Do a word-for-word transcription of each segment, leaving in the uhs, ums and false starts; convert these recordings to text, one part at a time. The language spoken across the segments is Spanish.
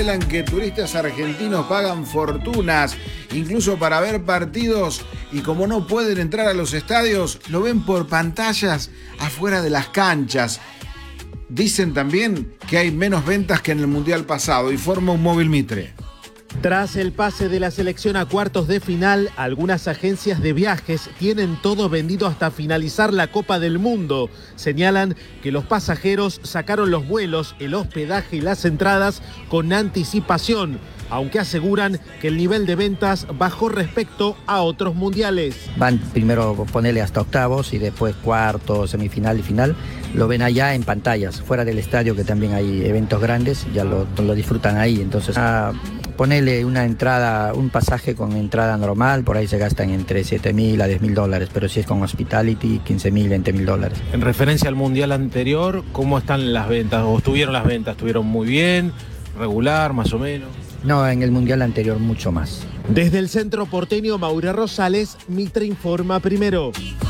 revelan que turistas argentinos pagan fortunas, incluso para ver partidos, y como no pueden entrar a los estadios, lo ven por pantallas afuera de las canchas. Dicen también que hay menos ventas que en el Mundial pasado, y forma un móvil Mitre. Tras el pase de la selección a cuartos de final, algunas agencias de viajes tienen todo vendido hasta finalizar la Copa del Mundo. Señalan que los pasajeros sacaron los vuelos, el hospedaje y las entradas con anticipación, aunque aseguran que el nivel de ventas bajó respecto a otros mundiales. Van primero ponerle hasta octavos y después cuartos, semifinal y final. Lo ven allá en pantallas, fuera del estadio, que también hay eventos grandes, ya lo, lo disfrutan ahí. Entonces, a ponerle una entrada, un pasaje con entrada normal, por ahí se gastan entre siete mil a diez mil dólares, pero si es con hospitality, quince mil, veinte mil dólares. En referencia al mundial anterior, ¿cómo están las ventas? ¿O estuvieron las ventas? ¿Estuvieron muy bien? ¿Regular, más o menos? No, en el mundial anterior mucho más. Desde el centro porteño, Maura Rosales, Mitre informa primero.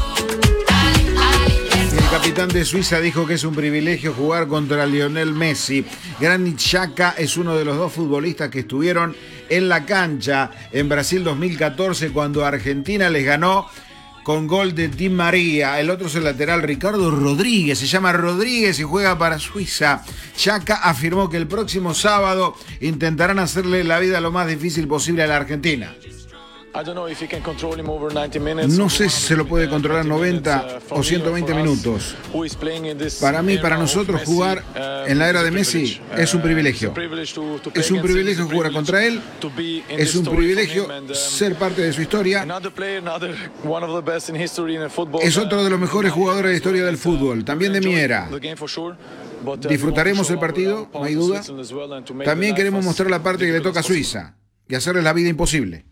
El capitán de Suiza dijo que es un privilegio jugar contra Lionel Messi. Granit Xhaka es uno de los dos futbolistas que estuvieron en la cancha en Brasil dos mil catorce cuando Argentina les ganó con gol de Di María. El otro es el lateral Ricardo Rodríguez, se llama Rodríguez y juega para Suiza. Xhaka afirmó que el próximo sábado intentarán hacerle la vida lo más difícil posible a la Argentina. No sé si se lo puede controlar noventa o ciento veinte minutos. Para mí, para nosotros, jugar en la era de Messi es un privilegio. Es un privilegio jugar contra él. Es un privilegio ser parte de su historia. Es otro de los mejores jugadores de la historia del fútbol, también de mi era. Disfrutaremos el partido, no hay duda. También queremos mostrar la parte que le toca a Suiza y hacerles la vida imposible.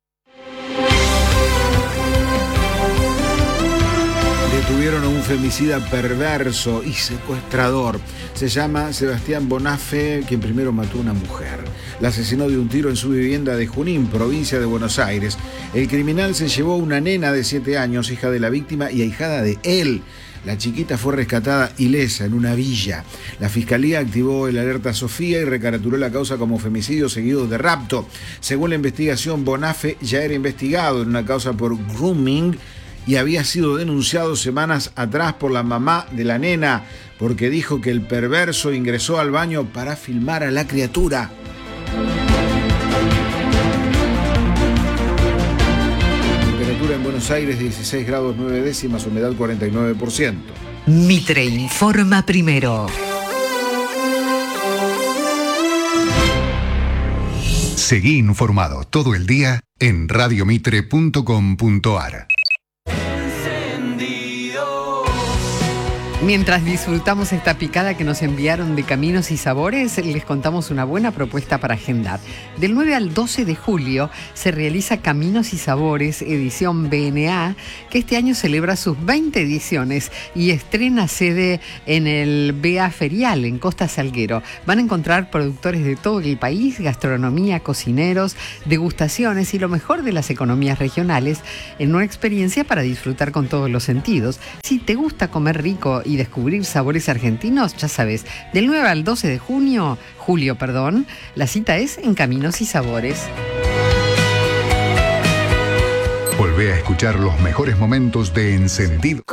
Detuvieron a un femicida perverso y secuestrador. Se llama Sebastián Bonafé, quien primero mató a una mujer. La asesinó de un tiro en su vivienda de Junín, provincia de Buenos Aires. El criminal se llevó a una nena de siete años, hija de la víctima y ahijada de él. La chiquita fue rescatada ilesa en una villa. La fiscalía activó el alerta Sofía y recaratuló la causa como femicidio seguido de rapto. Según la investigación, Bonafé ya era investigado en una causa por grooming y había sido denunciado semanas atrás por la mamá de la nena porque dijo que el perverso ingresó al baño para filmar a la criatura. Temperatura en Buenos Aires dieciséis grados nueve décimas, humedad cuarenta y nueve por ciento. Mitre informa primero. Seguí informado todo el día en radio mitre punto com punto ar. Mientras disfrutamos esta picada que nos enviaron de Caminos y Sabores, les contamos una buena propuesta para agendar. Del nueve al doce de julio se realiza Caminos y Sabores, edición B N A, que este año celebra sus veinte ediciones y estrena sede en el B A Ferial, en Costa Salguero. Van a encontrar productores de todo el país, gastronomía, cocineros, degustaciones y lo mejor de las economías regionales en una experiencia para disfrutar con todos los sentidos. Si te gusta comer rico y descubrir sabores argentinos, ya sabes, del nueve al doce de junio, julio, perdón, la cita es en Caminos y Sabores. Volvé a escuchar los mejores momentos de Encendido.